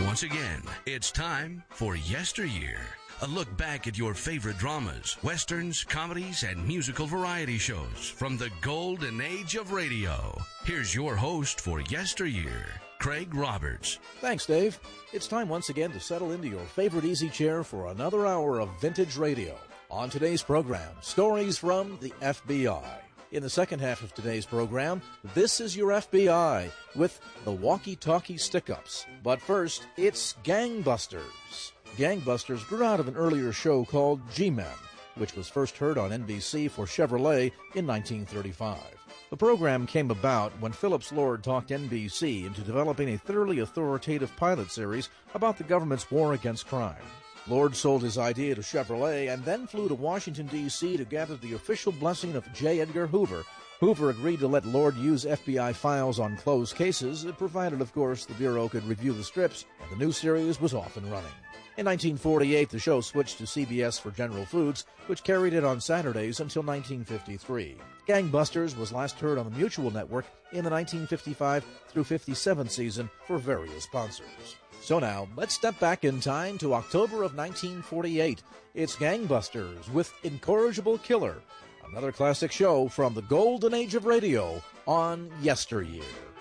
Once again, it's time for Yesteryear. A look back at your favorite dramas, westerns, comedies, and musical variety shows from the golden age of radio. Here's your host for Yesteryear, Craig Roberts. Thanks, Dave. It's time once again to settle into your favorite easy chair for another hour of vintage radio. On today's program, stories from the FBI. In the second half of today's program, This Is Your FBI with the Walkie-Talkie Stick-Ups. But first, it's Gangbusters. Gangbusters grew out of an earlier show called G-Men, which was first heard on NBC for Chevrolet in 1935. The program came about when Phillips Lord talked NBC into developing a thoroughly authoritative pilot series about the government's war against crime. Lord sold his idea to Chevrolet and then flew to Washington, D.C. to gather the official blessing of J. Edgar Hoover. Hoover agreed to let Lord use FBI files on closed cases, provided, of course, the Bureau could review the strips, and the new series was off and running. In 1948, the show switched to CBS for General Foods, which carried it on Saturdays until 1953. Gangbusters was last heard on the Mutual Network in the 1955 through 57 season for various sponsors. So now, let's step back in time to October of 1948. It's Gangbusters with Incorrigible Killer, another classic show from the golden age of radio on Yesteryear.